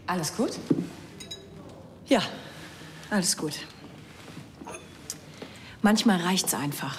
Alles gut? Ja, alles gut. Manchmal reicht's einfach.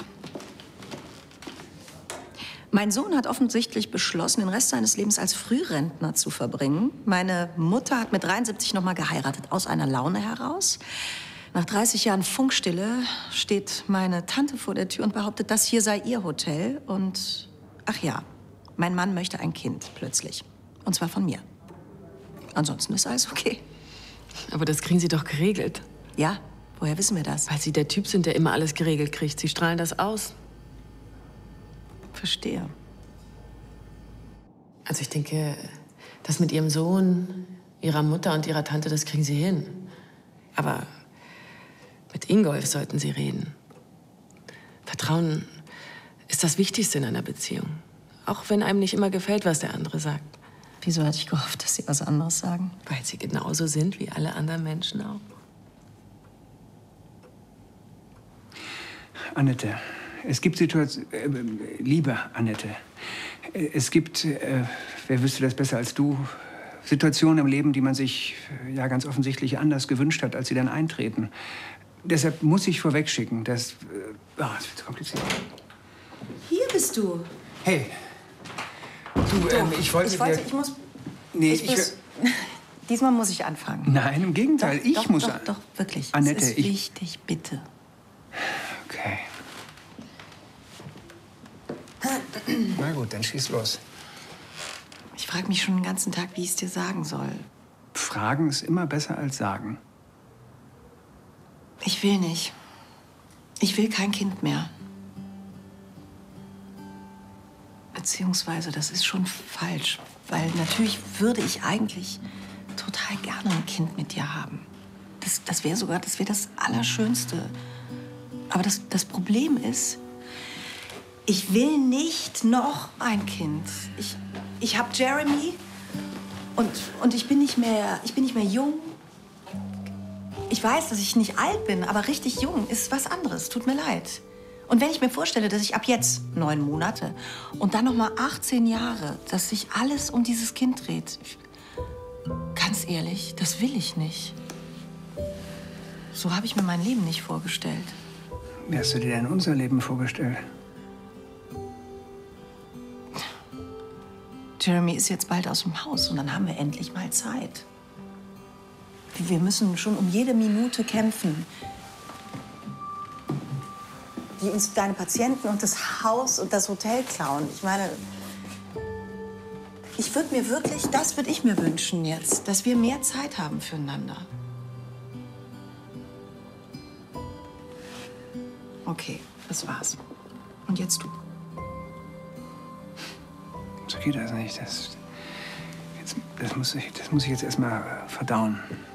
Mein Sohn hat offensichtlich beschlossen, den Rest seines Lebens als Frührentner zu verbringen. Meine Mutter hat mit 73 noch mal geheiratet, aus einer Laune heraus. Nach 30 Jahren Funkstille steht meine Tante vor der Tür und behauptet, das hier sei ihr Hotel. Und, ach ja, mein Mann möchte ein Kind, plötzlich. Und zwar von mir. Ansonsten ist alles okay. Aber das kriegen Sie doch geregelt. Ja, woher wissen wir das? Weil Sie der Typ sind, der immer alles geregelt kriegt. Sie strahlen das aus. Verstehe. Also ich denke, das mit Ihrem Sohn, Ihrer Mutter und Ihrer Tante, das kriegen Sie hin. Aber mit Ingolf sollten Sie reden. Vertrauen ist das Wichtigste in einer Beziehung. Auch wenn einem nicht immer gefällt, was der andere sagt. Wieso hatte ich gehofft, dass Sie was anderes sagen? Weil Sie genauso sind wie alle anderen Menschen auch. Annette, es gibt Situationen... liebe Annette, es gibt, wer wüsste das besser als du, Situationen im Leben, die man sich ja ganz offensichtlich anders gewünscht hat, als sie dann eintreten. Deshalb muss ich vorwegschicken, dass... das wird zu kompliziert. Hier bist du. Hey, du, ich wollte... Ich muss... Nee, Diesmal muss ich anfangen. Nein, im Gegenteil, ich muss... Doch, wirklich. Annette, es ist wichtig, bitte. Okay. Na gut, dann schieß los. Ich frage mich schon den ganzen Tag, wie ich es dir sagen soll. Fragen ist immer besser als sagen. Ich will nicht. Ich will kein Kind mehr. Beziehungsweise, das ist schon falsch. Weil natürlich würde ich eigentlich total gerne ein Kind mit dir haben. Das wäre das Allerschönste. Aber das Problem ist, ich will nicht noch ein Kind. Ich habe Jeremy und ich bin nicht mehr jung. Ich weiß, dass ich nicht alt bin, aber richtig jung ist was anderes. Tut mir leid. Und wenn ich mir vorstelle, dass ich ab jetzt 9 Monate und dann noch mal 18 Jahre, dass sich alles um dieses Kind dreht, ganz ehrlich, das will ich nicht. So habe ich mir mein Leben nicht vorgestellt. Wie hast du dir denn unser Leben vorgestellt? Jeremy ist jetzt bald aus dem Haus und dann haben wir endlich mal Zeit. Wir müssen schon um jede Minute kämpfen, die uns deine Patienten und das Haus und das Hotel klauen. Ich meine, das würde ich mir wünschen jetzt, dass wir mehr Zeit haben füreinander. Okay, das war's. Und jetzt du. So geht das nicht. Das muss ich jetzt erst mal verdauen.